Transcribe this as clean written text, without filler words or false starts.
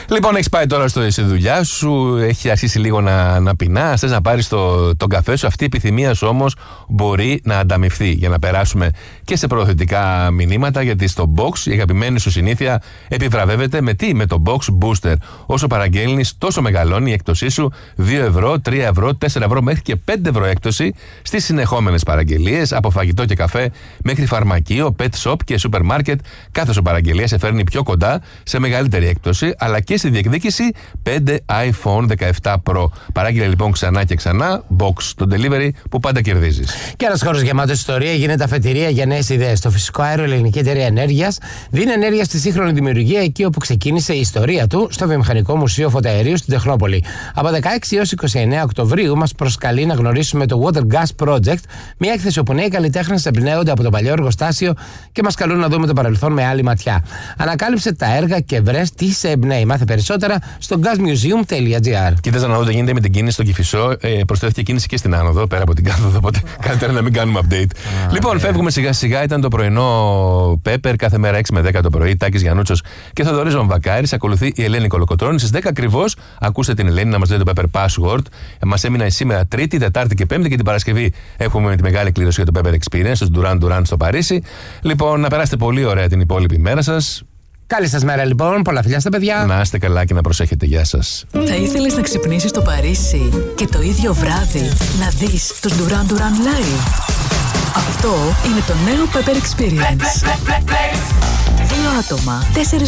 Λοιπόν, έχεις πάει τώρα στη δουλειά σου, έχει αρχίσει λίγο να πεινάς, θες να πάρεις τον καφέ σου. Αυτή η επιθυμία σου όμως μπορεί να ανταμυφθεί. Για να περάσουμε και σε προωθητικά μηνύματα, γιατί στο Box η αγαπημένη σου συνήθεια επιβραβεύεται με το Box Booster. Όσο παραγγέλνεις, τόσο μεγαλώνει η έκπτωσή σου. 2 ευρώ, 3 ευρώ, 4 ευρώ μέχρι και 5 ευρώ έκπτωση στις συνεχόμενες παραγγελίες, από φαγητό και καφέ μέχρι φαρμακείο, pet shop και σούπερ μάρκετ. Κάθε σου παραγγελία σε φέρνει πιο κοντά σε μεγαλύτερη έκπτωση, αλλά και στη διεκδίκηση 5 iPhone 17 Pro. Παράγγειλε λοιπόν ξανά και ξανά Box, το delivery που πάντα κερδίζεις. Και ένας χώρος γεμάτος ιστορία γίνεται αφετηρία για νέες ιδέες. Το φυσικό αέριο Ελληνική Εταιρεία Ενέργειας δίνει ενέργεια στη σύγχρονη δημιουργία εκεί όπου ξεκίνησε η ιστορία του, στο Βιομηχανικό Μουσείο Φωταερίου στην Τεχνόπολη. Από 16 έως 29 Οκτωβρίου μας προσκαλεί να γνωρίσουμε το Water Gas Project, μια έκθεση όπου νέοι καλλιτέχνες εμπνέονται από το παλιό εργοστάσιο και μας καλούν να δούμε το παρελθόν με άλλη ματιά. Ανακάλυψε τα έργα και βρες τι σε εμπνέει. Μάθε περισσότερα στο gasmuseum.gr. Κοίταζα να δω τι γίνεται με την κίνηση στο Κηφισό. Προσθέθηκε κίνηση και στην άνοδο, πέρα από την κάθοδο. Οπότε καλύτερα να μην κάνουμε update. Λοιπόν, φεύγουμε σιγά σιγά. Ήταν το πρωινό Pepper κάθε μέρα 6 με 10 το πρωί. Τάκης Γιαννούτσος και Θοδωρής Βαμβακάρης. Ακολουθεί η Ελένη Κολοκοτρώνη. Στις 10 ακριβώς ακούστε την Ελένη να μας λέει το Pepper Password. Μας έμεινε σήμερα Τρίτη, Τετάρτη και Πέμπτη, και την Παρασκευή έχουμε τη μεγάλη κλήρωση για το Pepper Experience στο Duran στο Παρίσι. Λοιπόν, να περάσετε πολύ ωραία την υπόλοιπη μέρα σας. Καλή σας μέρα λοιπόν, πολλά φιλιά στα παιδιά. Να είστε καλά και να προσέχετε, γεια σας. Θα ήθελες να ξυπνήσεις στο Παρίσι και το ίδιο βράδυ να δεις τους Duran live? Αυτό είναι το νέο Pepper Experience. 2 άτομα, 4